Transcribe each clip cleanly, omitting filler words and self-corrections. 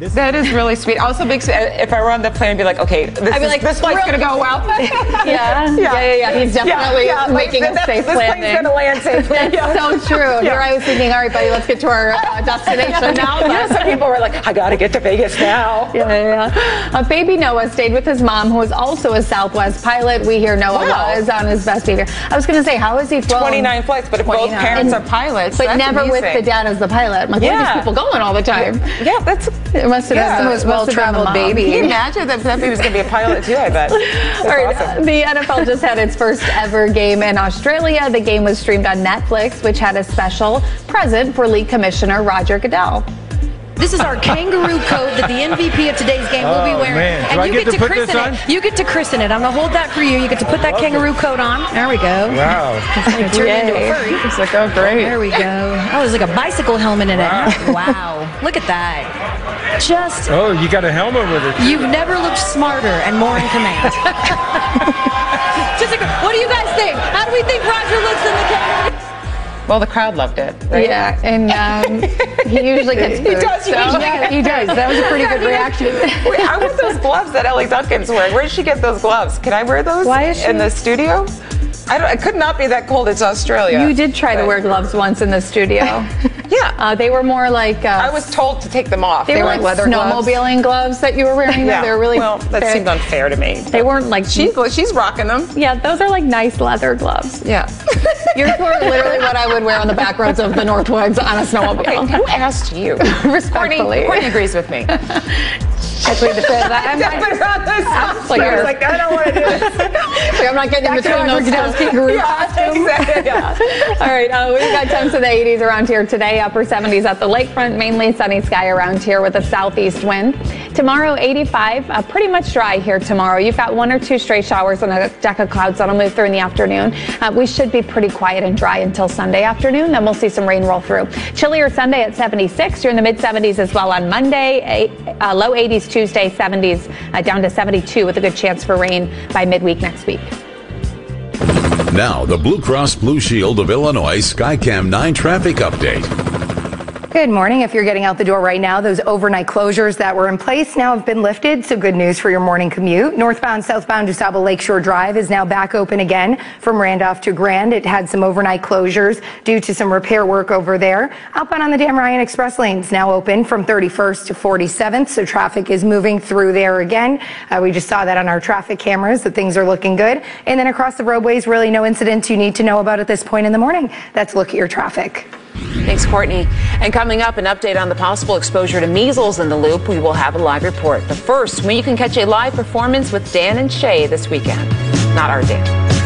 That is really sweet. Also, if I were on the plane, I'd be like, okay, this flight's going to go well. Yeah. He's definitely making a safe landing. This plane's going to land safely. That's so true. Here I was thinking, all right, buddy, let's get to our destination now. Some people were like, I got to get to Vegas now. Baby Noah stayed with his mom, who was also a Southwest pilot. We hear Noah was on his best behavior. I was going to say, how is he flown? 29 flights, but if both parents are pilots, but that's never amazing. With the dad as the pilot. I'm like, where are these people going all the time? It must have been the most well-traveled baby. Can you imagine that baby was going to be a pilot too, I bet. All right, awesome. The NFL just had its first ever game in Australia. The game was streamed on Netflix, which had a special present for League Commissioner Roger Goodell. This is our kangaroo coat that the MVP of today's game will be wearing. Man. And you get to christen it. You get to christen it. I'm going to hold that for you. You get to put that kangaroo coat on. There we go. Wow. It's like turned into a furry. It's like, oh, great. There we go. Oh, there's like a bicycle helmet in it. Wow. Look at that. Just. Oh, you got a helmet with it. You've never looked smarter and more in command. Just like, what do you guys think? How do we think Roger looks in the kangaroo? Well, the crowd loved it. Right? Yeah, and he usually gets food. He does. That was a pretty good reaction. Wait, I want those gloves that Ellie Duncan's wearing. Where did she get those gloves? Can I wear those in the studio? It could not be that cold. It's Australia. You did try to wear gloves once in the studio. They were more like... I was told to take them off. They were like leather snowmobiling gloves that you were wearing. They were really that seemed unfair to me. They weren't like... She's rocking them. Yeah, those are like nice leather gloves. Yeah. Yours were literally what I would wear on the back roads of the Northwoods on a snowmobile. Okay, who asked you? Respectfully. Courtney agrees with me. I plead the fifth. I was like, I don't want to do this. I'm not getting in between those kangaroo costumes. All right, we've got temps in the 80s around here today, upper 70s at the lakefront, mainly sunny sky around here with a southeast wind. Tomorrow, 85, pretty much dry here tomorrow. You've got one or two stray showers and a deck of clouds that'll move through in the afternoon. We should be pretty quiet and dry until Sunday afternoon. Then we'll see some rain roll through. Chillier Sunday at 76. You're in the mid-70s as well on Monday. Low 80s Tuesday, 70s down to 72 with a good chance for rain by midweek next week. Now, the Blue Cross Blue Shield of Illinois Skycam 9 traffic update. Good morning. If you're getting out the door right now, those overnight closures that were in place now have been lifted, so good news for your morning commute. Northbound, southbound DuSable Lakeshore Drive is now back open again from Randolph to Grand. It had some overnight closures due to some repair work over there. Outbound on the Dan Ryan Express lanes now open from 31st to 47th, so traffic is moving through there again. We just saw that on our traffic cameras, that things are looking good. And then across the roadways, really no incidents you need to know about at this point in the morning. That's a look at your traffic. Thanks, Courtney. And coming up, an update on the possible exposure to measles in the Loop. We will have a live report. But first, when you can catch a live performance with Dan and Shay this weekend. Not our Dan.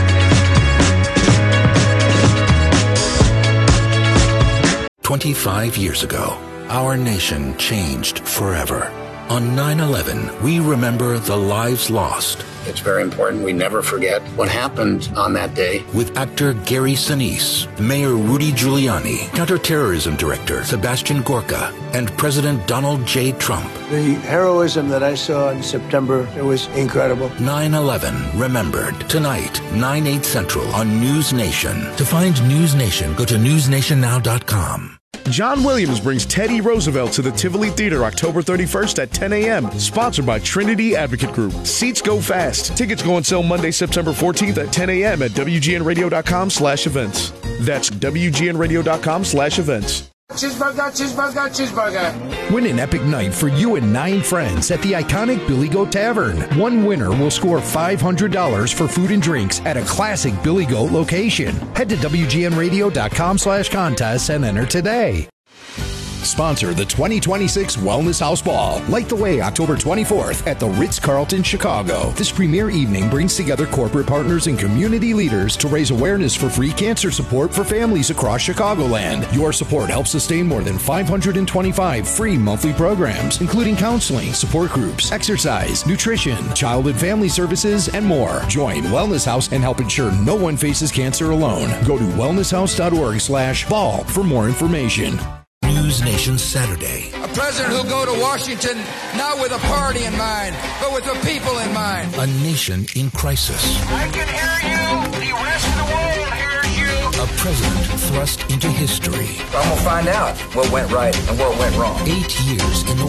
25 years ago, our nation changed forever. On 9/11, we remember the lives lost. It's very important we never forget what happened on that day. With actor Gary Sinise, Mayor Rudy Giuliani, Counterterrorism Director Sebastian Gorka, and President Donald J. Trump. The heroism that I saw in September, it was incredible. 9/11 Remembered. Tonight, 9/8 Central on News Nation. To find News Nation, go to newsnationnow.com. John Williams brings Teddy Roosevelt to the Tivoli Theater October 31st at 10 a.m. Sponsored by Trinity Advocate Group. Seats go fast. Tickets go on sale Monday, September 14th at 10 a.m. at WGNradio.com/events. That's WGNradio.com/events. Cheeseburger, cheeseburger, cheeseburger. Win an epic night for you and 9 friends at the iconic Billy Goat Tavern. One winner will score $500 for food and drinks at a classic Billy Goat location. Head to WGNradio.com/contest and enter today. Sponsor the 2026 Wellness House Ball. Light the way October 24th at the Ritz-Carlton, Chicago. This premier evening brings together corporate partners and community leaders to raise awareness for free cancer support for families across Chicagoland. Your support helps sustain more than 525 free monthly programs, including counseling, support groups, exercise, nutrition, child and family services, and more. Join Wellness House and help ensure no one faces cancer alone. Go to wellnesshouse.org/ball for more information. News Nation Saturday. A president who'll go to Washington not with a party in mind, but with the people in mind. A nation in crisis. I can hear you. The rest of the world hears you. A president thrust into history. I'm going to find out what went right and what went wrong. 8 years in the